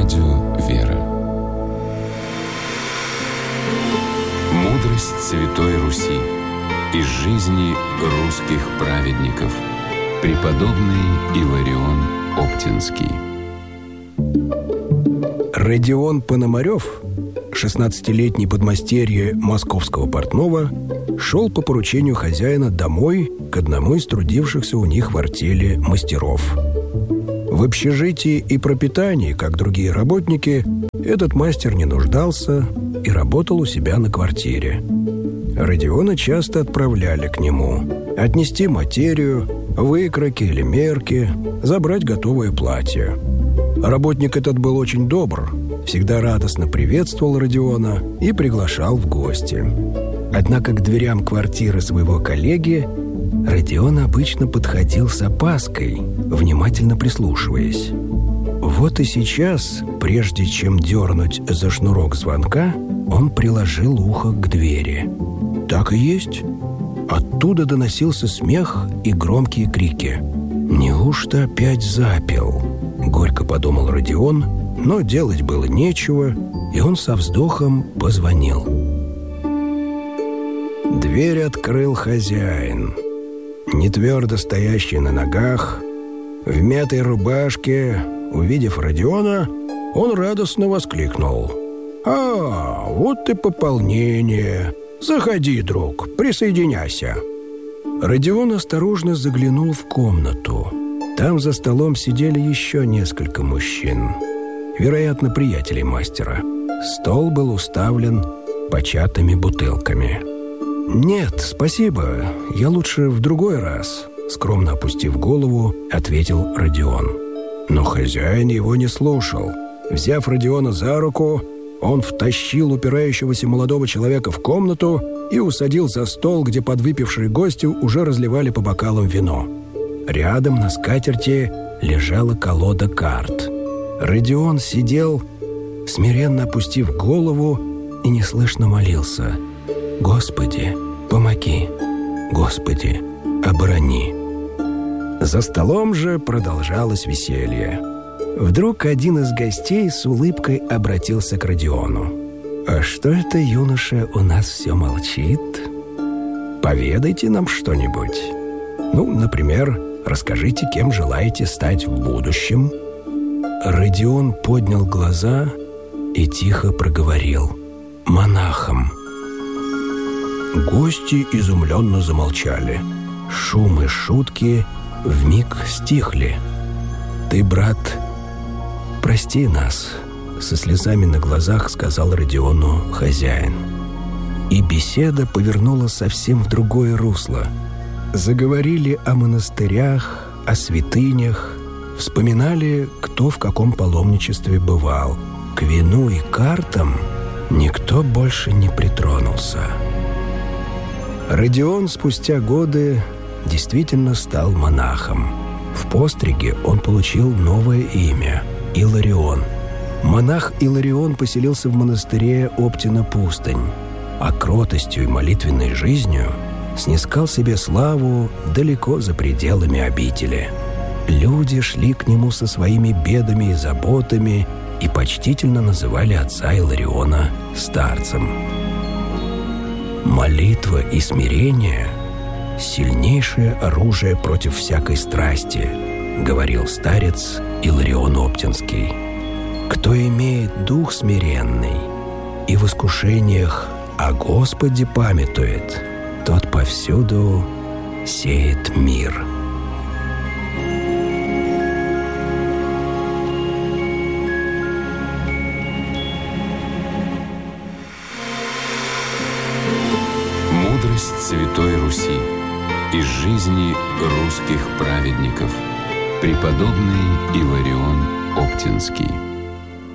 Радио «Вера». Мудрость Святой Руси из жизни русских праведников. Преподобный Иларион Оптинский. Родион Пономарев, 16-летний подмастерье московского портного, шел по поручению хозяина домой к одному из трудившихся у них в артели мастеров. В общежитии и пропитании, как другие работники, этот мастер не нуждался и работал у себя на квартире. Родиона часто отправляли к нему отнести материю, выкроки или мерки, забрать готовое платье. Работник этот был очень добр, всегда радостно приветствовал Родиона и приглашал в гости. Однако к дверям квартиры своего коллеги Родион обычно подходил с опаской, внимательно прислушиваясь. Вот и сейчас, прежде чем дернуть за шнурок звонка, он приложил ухо к двери. Так и есть. Оттуда доносился смех и громкие крики. «Неужто опять запил?» — горько подумал Родион, но делать было нечего, и он со вздохом позвонил. Дверь открыл хозяин. Нетвердо стоящий на ногах, в мятой рубашке, увидев Родиона, он радостно воскликнул: «А, вот и пополнение! Заходи, друг, присоединяйся!» Родион осторожно заглянул в комнату. Там за столом сидели еще несколько мужчин, вероятно, приятелей мастера. Стол был уставлен початыми бутылками. «Нет, спасибо, я лучше в другой раз», — скромно опустив голову, ответил Родион. Но хозяин его не слушал. Взяв Родиона за руку, он втащил упирающегося молодого человека в комнату и усадил за стол, где подвыпившие гости уже разливали по бокалам вино. Рядом на скатерти лежала колода карт. Родион сидел, смиренно опустив голову, и неслышно молился: «Господи, помоги! Господи, оборони!» За столом же продолжалось веселье. Вдруг один из гостей с улыбкой обратился к Родиону: «А что это юноша у нас все молчит? Поведайте нам что-нибудь. Ну, например, расскажите, кем желаете стать в будущем». Родион поднял глаза и тихо проговорил: «Монахом». Гости изумленно замолчали. Шум и шутки вмиг стихли. «Ты, брат, прости нас», — со слезами на глазах сказал Родиону хозяин. И беседа повернула совсем в другое русло. Заговорили о монастырях, о святынях, вспоминали, кто в каком паломничестве бывал. К вину и картам никто больше не притронулся. Родион спустя годы действительно стал монахом. В постриге он получил новое имя – Иларион. Монах Иларион поселился в монастыре Оптина-Пустынь, а кротостью и молитвенной жизнью снискал себе славу далеко за пределами обители. Люди шли к нему со своими бедами и заботами и почтительно называли отца Илариона старцем. Молитва и смирение – сильнейшее оружие против всякой страсти, говорил старец Иларион Оптинский. Кто имеет дух смиренный и в искушениях о Господе памятует, тот повсюду сеет мир. Мудрость Святой Руси из жизни русских праведников. Преподобный Иларион Оптинский.